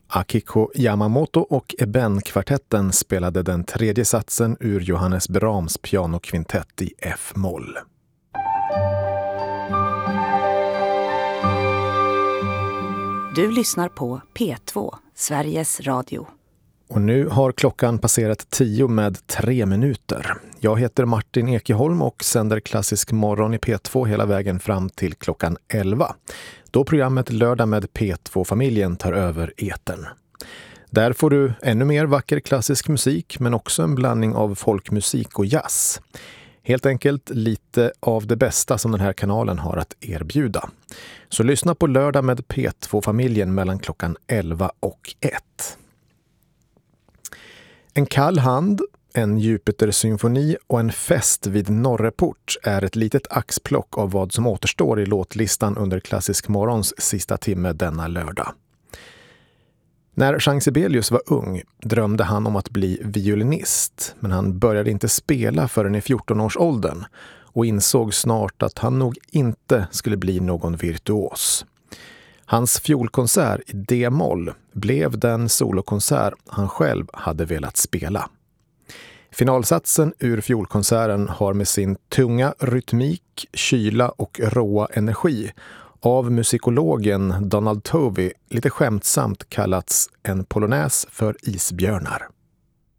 Akiko Yamamoto och Eben-kvartetten spelade den tredje satsen ur Johannes Brahms pianokvintett i F-moll. Du lyssnar på P2, Sveriges Radio. Och nu har klockan passerat 10 med 3 minuter. Jag heter Martin Ekeholm och sänder klassisk morgon i P2 hela vägen fram till klockan 11. Då programmet Lördag med P2-familjen tar över etern. Där får du ännu mer vacker klassisk musik men också en blandning av folkmusik och jazz. Helt enkelt lite av det bästa som den här kanalen har att erbjuda. Så lyssna på Lördag med P2-familjen mellan klockan 11 och 1. En kall hand, en Jupiter-symfoni och en fest vid Norreport är ett litet axplock av vad som återstår i låtlistan under Klassisk morgons sista timme denna lördag. När Jean Sibelius var ung drömde han om att bli violinist, men han började inte spela förrän i 14-årsåldern och insåg snart att han nog inte skulle bli någon virtuos. Hans fiolkonsert i D-moll blev den solokonsert han själv hade velat spela. Finalsatsen ur fiolkonserten har med sin tunga rytmik, kyla och råa energi av musikologen Donald Tovey lite skämtsamt kallats en polonäs för isbjörnar.